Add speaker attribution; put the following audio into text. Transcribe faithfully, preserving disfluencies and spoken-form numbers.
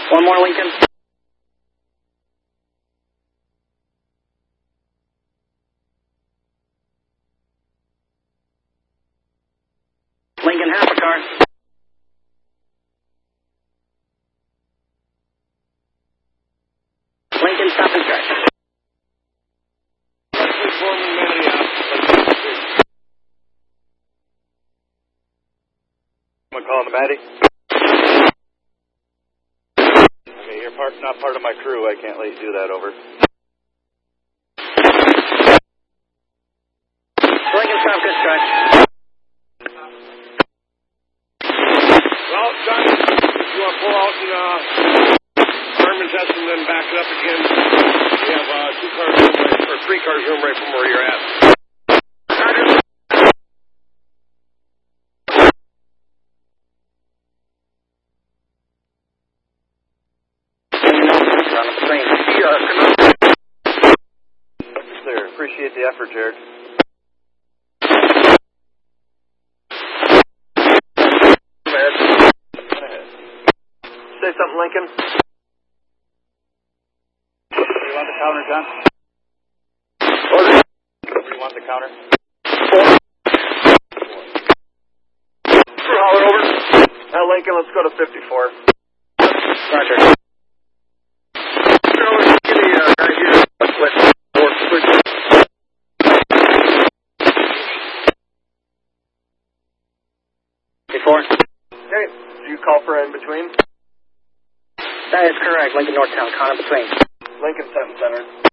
Speaker 1: One more, Lincoln. Lincoln, half a car. Lincoln, stop and start.
Speaker 2: I'm gonna call the Matty. Okay, you're part, not part of my crew. I can't let you do that. Over.
Speaker 1: Lincoln, stop, good stretch.
Speaker 2: Well, John, if you want to pull out and uh, Herman test and then back it up again, we have uh, two cars room right, or three cars room right from where you're at. Clear. Appreciate the effort, Jared. Say something, Lincoln. Do you want the counter, John? Order. Do you want the counter? Four. Four. Holler over. Now, Lincoln, let's go to fifty-four.
Speaker 1: Roger.
Speaker 2: Give me a guy here. Split. Four. Split.
Speaker 1: Before.
Speaker 2: Okay. Do you call for in between?
Speaker 1: That is correct. Lincoln Northtown, Connor between.
Speaker 2: Lincoln seven center.